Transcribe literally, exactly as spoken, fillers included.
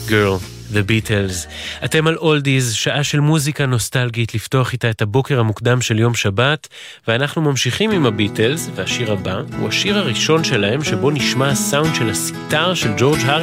Girl, The Beatles. אתם על אולדיז, שעה של מוזיקה נוסטלגית, לפתוח איתה את הבוקר המוקדם של יום שבת, ואנחנו ממשיכים עם הביטלס, והשיר הבא הוא השיר הראשון שלהם, שבו נשמע הסאונד של הסיטר של ג'ורג' הריסון.